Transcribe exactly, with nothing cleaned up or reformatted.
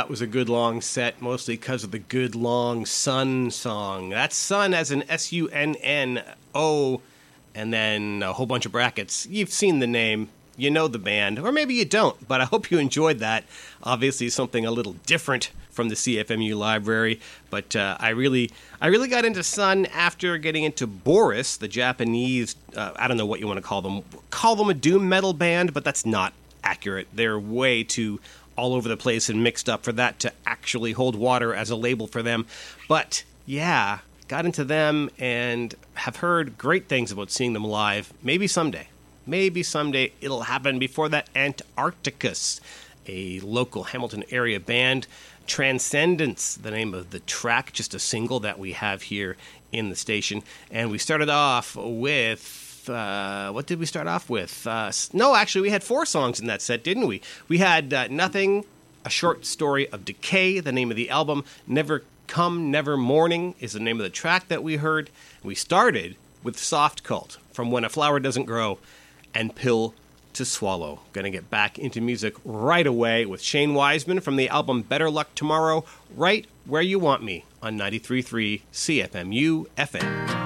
that was a good long set, mostly because of the good long Sunn song. That's Sunn as in S U N N O, and then a whole bunch of brackets. You've seen the name, you know the band, or maybe you don't, but I hope you enjoyed that. Obviously something a little different from the C F M U library, but uh, I really I really got into Sunn after getting into Boris, the Japanese, uh, I don't know what you want to call them, call them a doom metal band, but that's not accurate. They're way too all over the place and mixed up for that to actually hold water as a label for them. But yeah, got into them and have heard great things about seeing them live. Maybe someday. Maybe someday it'll happen. Before that, Antarcticus, a local Hamilton area band. Transcendence, the name of the track, just a single that we have here in the station. And we started off with... Uh, what did we start off with? Uh, no, actually, we had four songs in that set, didn't we? We had uh, Nothing, a short story of decay, the name of the album. Never Come, Never Morning is the name of the track that we heard. We started with Soft Cult, From When a Flower Doesn't Grow, and Pill to Swallow. Gonna get back into music right away with Shane Wiseman from the album Better Luck Tomorrow, right where you want me on ninety-three point three C F M U F M.